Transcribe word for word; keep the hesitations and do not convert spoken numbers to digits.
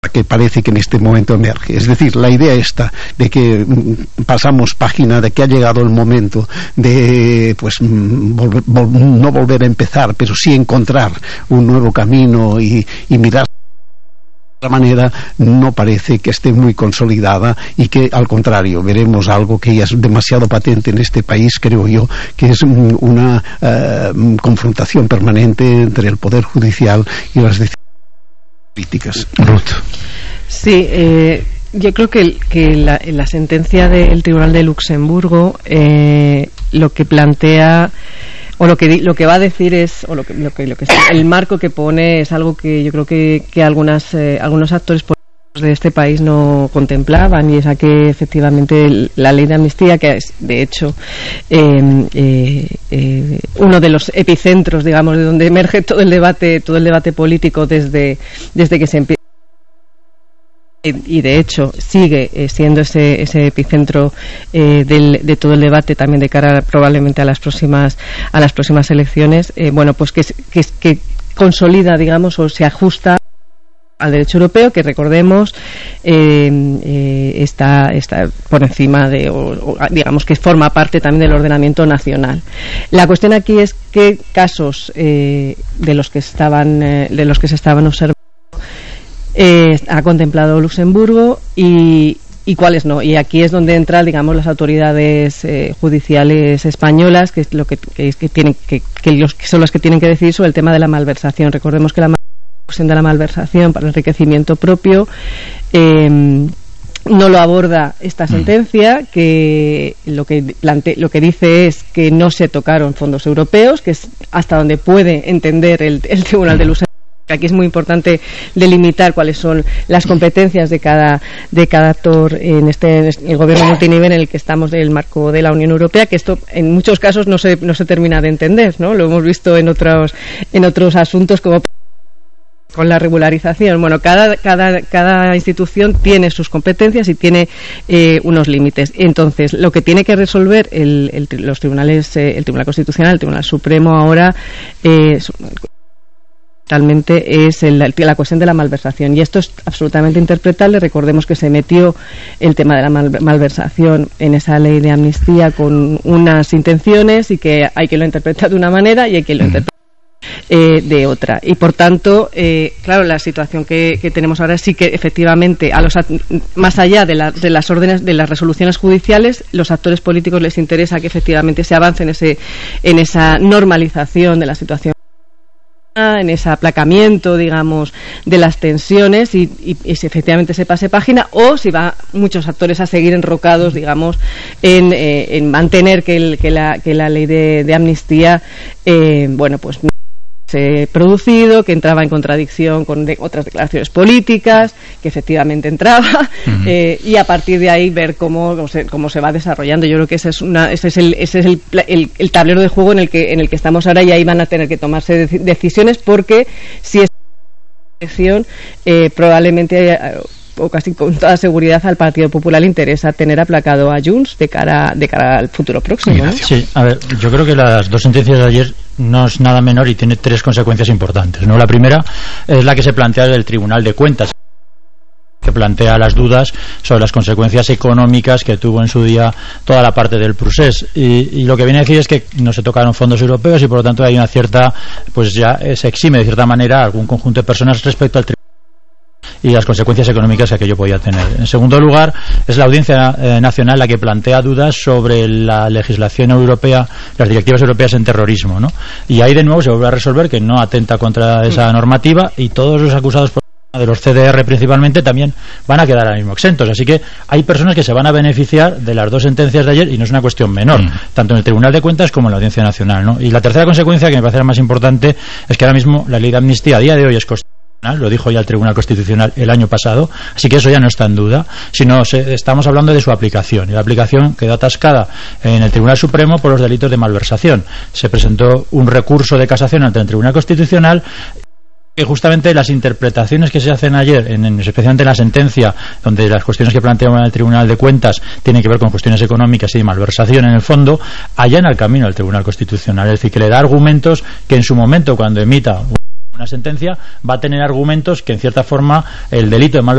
que parece que en este momento emerge. Es decir, la idea esta de que mm, pasamos página, de que ha llegado el momento de pues mm, volver, vol, no volver a empezar, pero sí encontrar un nuevo camino y, y mirar de otra manera, no parece que esté muy consolidada, y que al contrario veremos algo que ya es demasiado patente en este país, creo yo, que es mm, una uh, confrontación permanente entre el Poder Judicial y las decisiones políticas. Ruth. Sí, eh, yo creo que, que la, la sentencia del Tribunal de Luxemburgo eh, lo que plantea o lo que lo que va a decir es o lo que lo que, lo que el marco que pone es algo que yo creo que, que algunas eh, algunos actores políticos de este país no contemplaban, y es a que efectivamente el, la ley de amnistía, que es de hecho eh, eh, eh, uno de los epicentros, digamos, de donde emerge todo el debate todo el debate político desde desde que se empieza, y de hecho sigue eh, siendo ese ese epicentro eh, del, de todo el debate también de cara probablemente a las próximas a las próximas elecciones, eh, bueno, pues que, que que consolida, digamos, o se ajusta al derecho europeo, que recordemos eh, eh, está, está por encima de, o, o, digamos que forma parte también del ordenamiento nacional. La cuestión aquí es qué casos eh, de los que estaban eh, de los que se estaban observando eh, ha contemplado Luxemburgo y y cuáles no, y aquí es donde entran, digamos, las autoridades eh, judiciales españolas, que es lo que, que, que tienen que, que, los, que son las que tienen que decidir sobre el tema de la malversación. Recordemos que la de la malversación para enriquecimiento propio eh, no lo aborda esta sentencia, que lo que plante, lo que dice es que no se tocaron fondos europeos, que es hasta donde puede entender el, el Tribunal de Luxemburgo. Aquí es muy importante delimitar cuáles son las competencias de cada de cada actor en este en el gobierno multinivel en el que estamos, del marco de la Unión Europea, que esto en muchos casos no se no se termina de entender, ¿no? Lo hemos visto en otros en otros asuntos, como con la regularización. Bueno, cada cada cada institución tiene sus competencias y tiene eh, unos límites. Entonces, lo que tiene que resolver el, el, los tribunales, eh, el Tribunal Constitucional, el Tribunal Supremo ahora, eh, realmente es el, la cuestión de la malversación, y esto es absolutamente interpretable. Recordemos que se metió el tema de la mal, malversación en esa ley de amnistía con unas intenciones, y que hay que lo interpretar de una manera y hay que lo interpretar Eh, de otra, y por tanto eh, claro, la situación que, que tenemos ahora sí que efectivamente a los más allá de, la, de las órdenes, de las resoluciones judiciales, los actores políticos les interesa que efectivamente se avance en ese en esa normalización de la situación, en ese aplacamiento, digamos, de las tensiones, y, y, y si efectivamente se pase página, o si va muchos actores a seguir enrocados, digamos, en, eh, en mantener que, el, que, la, que la ley de, de amnistía eh, bueno, pues Eh, producido, que entraba en contradicción con de otras declaraciones políticas, que efectivamente entraba, uh-huh. eh, y a partir de ahí ver cómo, cómo, se, cómo se va desarrollando. Yo creo que ese es una ese es el ese es el, el, el tablero de juego en el que en el que estamos ahora, y ahí van a tener que tomarse de, decisiones, porque si es elección eh, probablemente eh, o casi con toda seguridad al Partido Popular le interesa tener aplacado a Junts de cara de cara al futuro próximo, ¿no? Sí, a ver, yo creo que las dos sentencias de ayer no es nada menor y tiene tres consecuencias importantes, ¿no? La primera es la que se plantea del Tribunal de Cuentas, que plantea las dudas sobre las consecuencias económicas que tuvo en su día toda la parte del procés, y, y lo que viene a decir es que no se tocaron fondos europeos, y por lo tanto hay una cierta, pues ya se exime de cierta manera algún conjunto de personas respecto al tribunal y las consecuencias económicas que aquello podía tener. En segundo lugar, es la Audiencia eh, Nacional la que plantea dudas sobre la legislación europea, las directivas europeas en terrorismo, ¿no? Y ahí de nuevo se vuelve a resolver que no atenta contra esa normativa, y todos los acusados por de los C D R principalmente también van a quedar ahora mismo exentos. Así que hay personas que se van a beneficiar de las dos sentencias de ayer, y no es una cuestión menor, mm. tanto en el Tribunal de Cuentas como en la Audiencia Nacional, ¿no? Y la tercera consecuencia, que me parece la más importante, es que ahora mismo la ley de amnistía a día de hoy es constitucional. Lo dijo ya el Tribunal Constitucional el año pasado, así que eso ya no está en duda, sino se, estamos hablando de su aplicación, y la aplicación quedó atascada en el Tribunal Supremo por los delitos de malversación. Se presentó un recurso de casación ante el Tribunal Constitucional, que justamente las interpretaciones que se hacen ayer, en, en, especialmente en la sentencia, donde las cuestiones que planteaban el Tribunal de Cuentas tienen que ver con cuestiones económicas y de malversación en el fondo, allana el camino al Tribunal Constitucional, es decir, que le da argumentos que en su momento, cuando emita una una sentencia va a tener argumentos que en cierta forma el delito de mal